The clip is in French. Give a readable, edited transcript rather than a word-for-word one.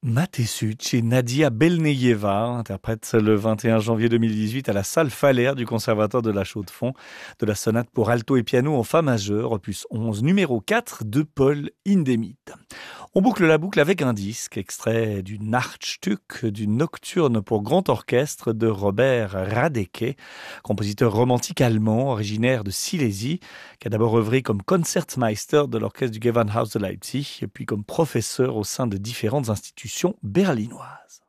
Matesuc et Nadia Belneyeva interprètent le 21 janvier 2018 à la salle Faller du Conservatoire de la Chaux-de-Fonds de la sonate pour alto et piano en fa majeur, opus 11, numéro 4 de Paul Hindemith. On boucle la boucle avec un disque, extrait du Nachtstück, d'une nocturne pour grand orchestre de Robert Radeke, compositeur romantique allemand originaire de Silésie, qui a d'abord œuvré comme Concertmeister de l'orchestre du Gewandhaus de Leipzig, et puis comme professeur au sein de différentes institutions berlinoises.